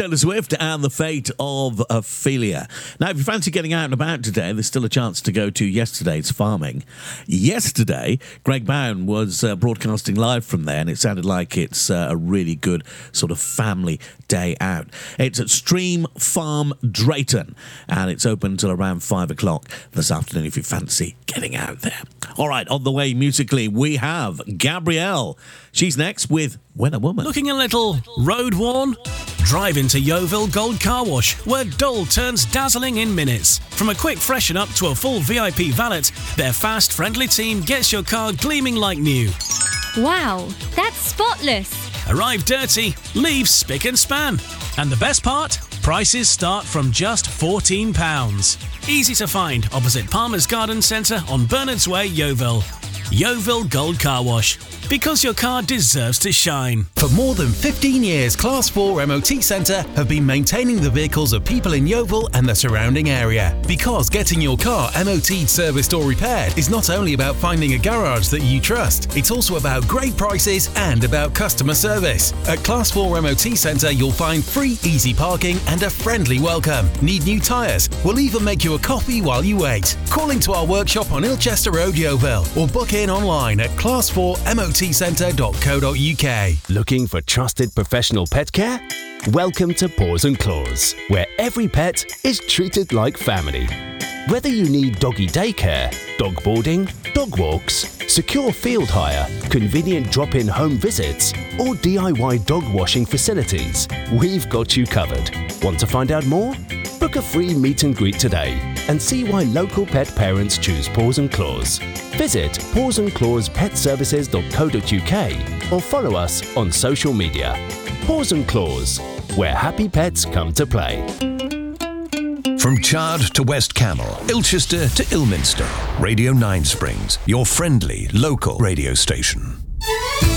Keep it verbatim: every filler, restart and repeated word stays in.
Taylor Swift and the fate of Ophelia. Now, if you fancy getting out and about today, there's still a chance to go to yesterday's farming. Yesterday, Greg Bowen was uh, broadcasting live from there, and it sounded like it's uh, a really good sort of family day out. It's at Stream Farm Drayton, and it's open until around five o'clock this afternoon if you fancy getting out there. All right, on the way musically, we have Gabrielle. She's next with When a Woman. Looking a little road worn? Drive into Yeovil Gold Car Wash, where dull turns dazzling in minutes. From a quick freshen up to a full V I P valet, their fast, friendly team gets your car gleaming like new. Wow, that's spotless. Arrive dirty, leave spick and span. And the best part? Prices start from just fourteen pounds. Easy to find opposite Palmer's Garden Centre on Bernards Way, Yeovil. Yeovil Gold Car Wash, because your car deserves to shine. For more than fifteen years, Class four M O T Centre have been maintaining the vehicles of people in Yeovil and the surrounding area. Because getting your car M O T'd, serviced or repaired is not only about finding a garage that you trust, it's also about great prices and about customer service. At Class four M O T Centre, you'll find free easy parking and a friendly welcome. Need new tyres? We'll even make you a coffee while you wait. Call into our workshop on Ilchester Road, Yeovil, or book in online at class four M O T centre dot co dot U K. Looking for trusted professional pet care? Welcome to Paws and Claws, where every pet is treated like family. Whether you need doggy daycare, dog boarding, dog walks, secure field hire, convenient drop-in home visits, or D I Y dog washing facilities, we've got you covered. Want to find out more? Book a free meet and greet today and see why local pet parents choose Paws and Claws. Visit paws and claws pet services dot co dot U K or follow us on social media. Paws and Claws, where happy pets come to play. From Chard to West Camel, Ilchester to Ilminster, Radio Nine Springs, your friendly local radio station.